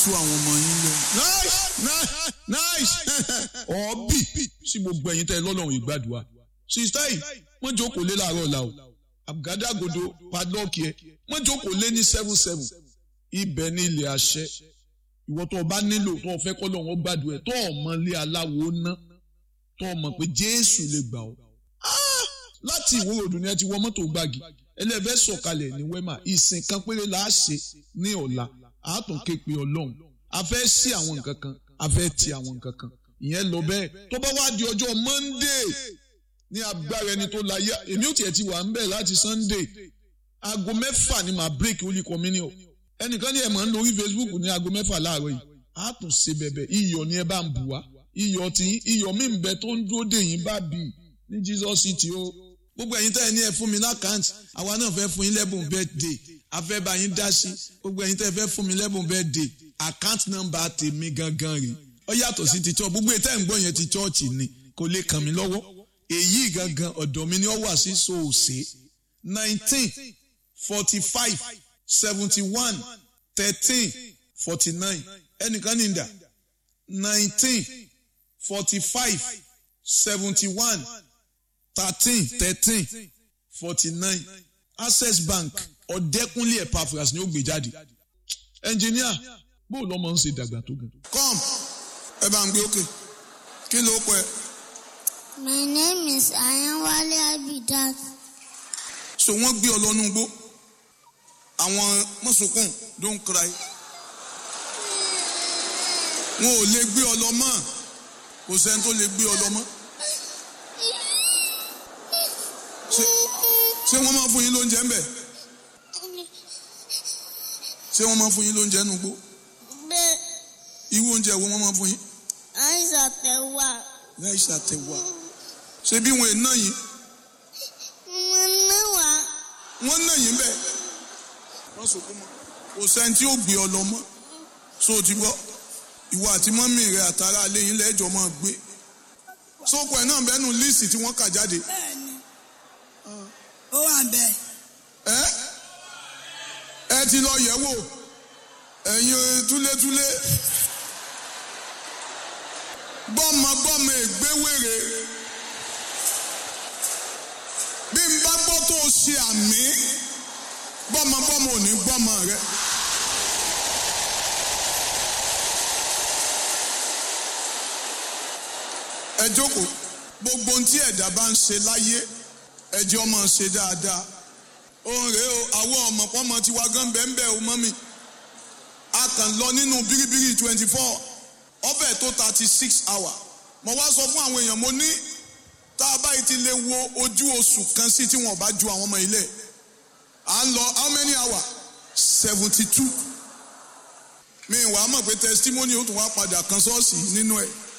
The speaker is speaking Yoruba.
tú àwọn ọmọ yín lọ. nice ọ̀bì sí gbogbo ẹ̀yin tẹ́ lọ́lọ́run ìgbàdùà sista yìí wọ́n jókòó lé láàárọ̀ ọ̀la o àgádágodo padlọ́ọ̀kì ẹ̀ wọ́n jókòó lé ní 7 ibẹ̀ ní ilẹ̀ àṣẹ ìwọ tó o bá nílò tó o fẹ́ kọ́ lọ́wọ́ gbàdùà ẹ̀ tó o mọ ilé aláwo ná tó o mọ̀ pé Jésù lè gbà ọ́ láti Ìwó Road ni ẹ ti wọ mọ́tò gbági ẹlẹ́fẹ́ sọ̀kalẹ̀ ní wẹ́mà ìsìn kan péré la ṣe ní ọ̀la àátún képe Ọlọ́run a fẹ́ sí àwọn nǹkan kan a fẹ́ ti àwọn nǹkan kan ìyẹn lọ bẹ́ẹ̀ tó bá wá di ọjọ́ Monday ní agbára ẹni tó láyé èmi ò tiẹ̀ ti wà ń bẹ̀ láti Sunday aago 6 ni màá break Holy Communion ẹnìkan ní ẹ̀ máa ń lórí Facebook ní aago 6 láàárọ̀ yìí àátún ṣe bẹ̀bẹ̀ iyọ̀ ni ẹ bá ń bù wá iyọ̀ mi ń bẹ tó ń dúró dè yín bá bì ní Jesus City o gbogbo ẹ̀yin tẹ́ ẹ ní ẹ fún mi lákàntì àwa náà fẹ́ fún yín lẹ́bùn birthday a fẹ́ bá yín dá sí gbogbo ẹ̀yin tẹ́ ẹ fẹ́ fún mi lẹ́bùn birthday account number tèmi gangan rè ó yàtọ̀ sí ti church gbogbo ètò ẹ̀ ń gbọ́ yẹn ti church ni kò lè kàn mí lọ́wọ́ èyí gangan ọ̀dọ̀ mi ni ó wà sí soose 19 45 71 13 49 ẹnìkan ní ìdá 19 45 71 13 49 Access Bank Ọ̀dẹ́kúnlé Epaphras ni ó gbé jáde ẹnjìníà bó lọ́mọ ń ṣe dàgbà tó gan. Come ẹ bá ń gbé òkè kí ló pẹ́. My name is Ayanwale Abidat. So wọ́n gbé ọ lọ́nú igbó àwọn mọ̀sùnkùn don't cry wọn ò lè gbé ọ lọ mọ́ kò sẹ́ni tó lè gbé ọ lọ mọ́. Ṣé wọ́n máa fún yín lóúnjẹ ń bẹ̀? Ṣé wọ́n máa fún yín lóúnjẹ nù gbó? Bẹ́ẹ̀. Irú oúnjẹ wo wọ́n máa fún yín? Ráìsì àtẹ̀wà. Ráìsì àtẹ̀wà. Ṣé bí wọn èèyàn yín? Mo ná wá. Wọ́n ná yín bẹ́ẹ̀. Wọ́n sọ fún mọ́. Kò sẹ́ni tí ó gbé ọ lọ mọ́. So ti gbọ́. Ìwọ àti mọ́mì rẹ̀ àtàrà alẹ́ yín lẹ́jọ́ máa gbé. Sóko ẹ̀ náà bẹ́ẹ̀ nù líìsì tí wọ́n kà jáde. Bẹ́ẹ̀ni. Ó wà bẹ́ẹ̀. Ẹ ti lọ yẹ̀ wò ẹ̀yin túlétúlé gbọ́mọgbọ́mọ ègbéwèrè bí n bá gbọ́ tó o ṣe àmì gbọ́mọgbọ́mọ ò ní gbọ́mọ rẹ. Ẹ jókòó gbogbo ohun tí ẹ̀dá bá ń ṣe láyé ẹjẹ́ ọmọ ṣe dáadáa òun rèé o àwọn ọmọpọ́mọ ti wá gán bẹ́ẹ̀ o mọ́mì a kàn lọ nínú bíríbírí 24 ọbẹ̀ tó 36 hours mo wá sọ fún àwọn èèyàn mo ní tá a báyìí ti lè wo ojú oṣù kan sí tí wọn bá ju àwọn ọmọ ilé à ń lọ how many hours 72 mi wàá mọ̀ pé testimony ó tún wá padà kan ṣọ́ọ̀ṣì nínú ẹ̀